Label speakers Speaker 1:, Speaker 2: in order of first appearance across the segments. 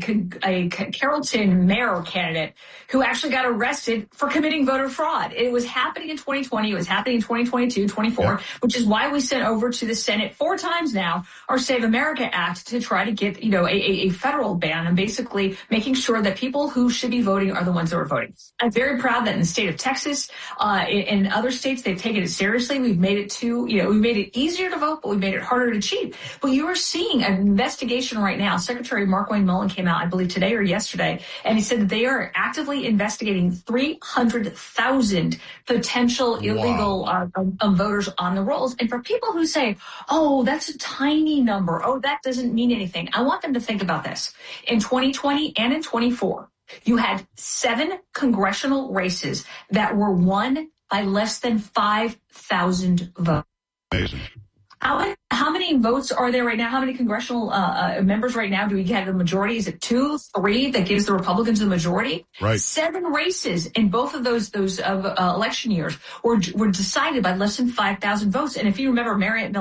Speaker 1: a Carrollton mayor candidate who actually got arrested for committing voter fraud. It was happening in 2020. It was happening in 2022, 24, which is why we sent over to the Senate 4 times now our Save America Act to try to get, a federal ban and basically making sure that people who should be voting are the ones that are voting. I'm very proud that in the state of Texas, in other states, they've taken it seriously. We've made it we made it easier to vote, but we made it harder to cheat. But you are seeing an investigation right now. Secretary Markwayne Mullin came out, I believe today or yesterday, and he said that they are actively investigating 300,000 potential illegal voters on the rolls. And for people who say, oh, that's a tiny number, oh, that doesn't mean anything, I want them to think about this. In 2020 and in 24, you had 7 congressional races that were won by less than 5,000 votes.
Speaker 2: Amazing.
Speaker 1: How many votes are there right now? How many congressional members right now do we have the majority? Is it 2, 3 that gives the Republicans the majority?
Speaker 2: Right.
Speaker 1: 7 races in both of those election years were decided by less than 5,000 votes. And if you remember Marinette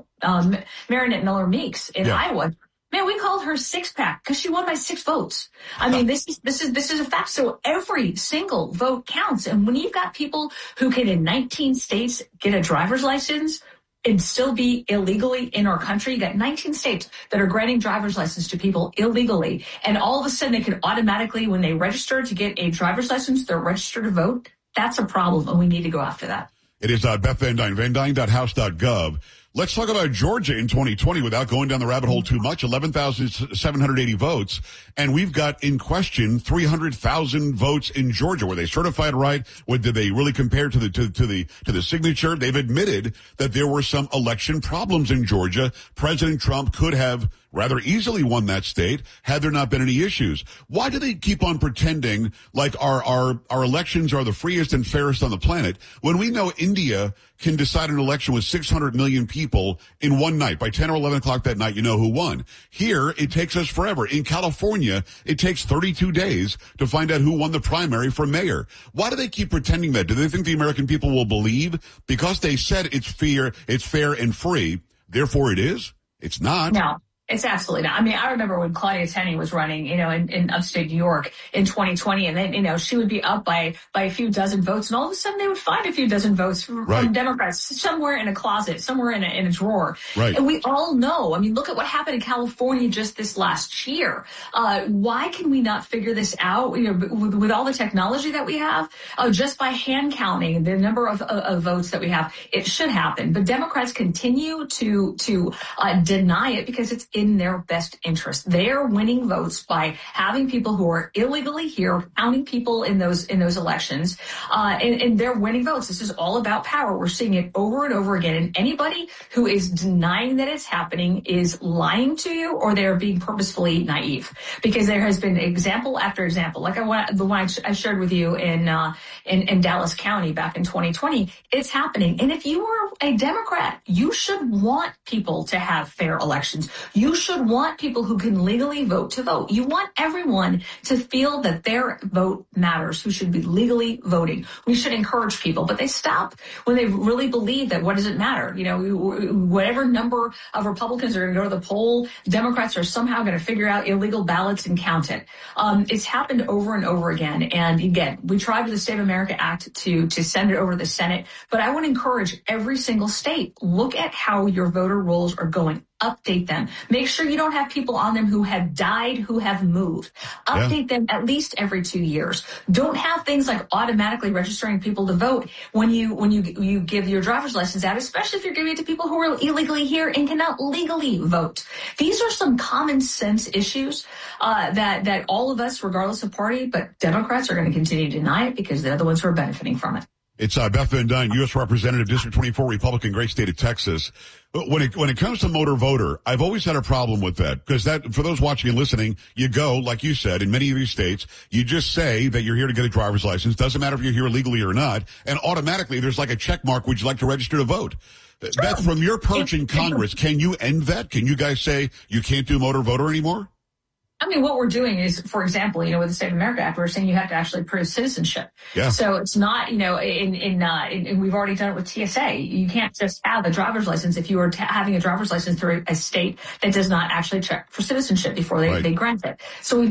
Speaker 1: Miller Meeks in Iowa, man, we called her six-pack because she won by 6 votes. I mean, this is a fact. So every single vote counts. And when you've got people who can in 19 states get a driver's license and still be illegally in our country, you got 19 states that are granting driver's license to people illegally. And all of a sudden they can automatically, when they register to get a driver's license, they're registered to vote. That's a problem, and we need to go after that.
Speaker 2: It is Beth Van Duyne, vandyne.house.gov. Let's talk about Georgia in 2020 without going down the rabbit hole too much. 11,780 votes. And we've got in question 300,000 votes in Georgia. Were they certified right? Did they really compare to the signature? They've admitted that there were some election problems in Georgia. President Trump could have rather easily won that state had there not been any issues. Why do they keep on pretending like our elections are the freest and fairest on the planet when we know India can decide an election with 600 million people in one night? By 10 or 11 o'clock that night, you know who won. Here, it takes us forever. In California, it takes 32 days to find out who won the primary for mayor. Why do they keep pretending that? Do they think the American people will believe because they said it's fair and free, therefore it is? It's not.
Speaker 1: No. It's absolutely not. I mean, I remember when Claudia Tenney was running, in upstate New York in 2020, and then, she would be up by a few dozen votes, and all of a sudden they would find a few dozen votes from Democrats somewhere in a closet, somewhere in a drawer.
Speaker 2: Right.
Speaker 1: And we all know, I mean, look at what happened in California just this last year. Why can we not figure this out, with all the technology that we have, just by hand counting the number of votes that we have? It should happen. But Democrats continue to deny it because it's in their best interest. They're winning votes by having people who are illegally here, counting people in those elections, and they're winning votes. This is all about power. We're seeing it over and over again. And anybody who is denying that it's happening is lying to you, or they're being purposefully naive. Because there has been example after example, like the one I shared with you in Dallas County back in 2020. It's happening. And if you are a Democrat, you should want people to have fair elections. You should want people who can legally vote to vote. You want everyone to feel that their vote matters, who should be legally voting. We should encourage people, but they stop when they really believe that what does it matter? Whatever number of Republicans are going to go to the poll, Democrats are somehow going to figure out illegal ballots and count it. It's happened over and over again. And again, we tried with the Save America Act to send it over to the Senate, but I would encourage every single state, look at how your voter rolls are going. Update them. Make sure you don't have people on them who have died, who have moved. Update them at least every 2 years. Don't have things like automatically registering people to vote when you give your driver's license out, especially if you're giving it to people who are illegally here and cannot legally vote. These are some common sense issues that all of us, regardless of party, but Democrats are going to continue to deny it because they're the ones who are benefiting from it.
Speaker 2: It's Beth Van Duyne, U.S. Representative, District 24, Republican, great state of Texas. When it comes to motor voter, I've always had a problem with that because for those watching and listening, you go, like you said, in many of these states, you just say that you're here to get a driver's license. Doesn't matter if you're here legally or not. And automatically there's like a check mark. Would you like to register to vote? Sure. Beth, from your perch in Congress, can you end that? Can you guys say you can't do motor voter anymore?
Speaker 1: I mean, what we're doing is, for example, with the Save America Act, we're saying you have to actually prove citizenship.
Speaker 2: Yeah.
Speaker 1: So it's not, and we've already done it with TSA. You can't just have a driver's license if you are having a driver's license through a state that does not actually check for citizenship before they grant it. So we